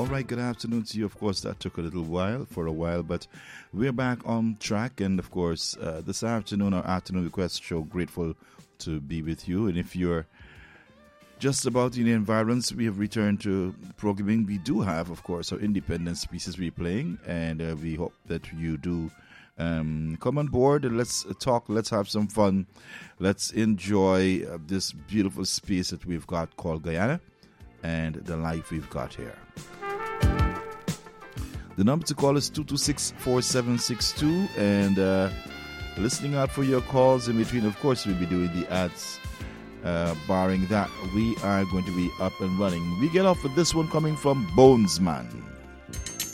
right, good afternoon to you. Of course, that took for a while, but we're back on track. And of course, this afternoon, our afternoon request show, grateful to be with you. And if you're just about in the environs, we have returned to programming. We do have, of course, our independence pieces we're playing, and we hope that you do come on board and let's talk, let's have some fun, let's enjoy this beautiful space that we've got called Guyana and the life we've got here. The number to call is 226-4762, and listening out for your calls. In between, of course, we'll be doing the ads. Barring that, we are going to be up and running. We get off with this one coming from Bonesman.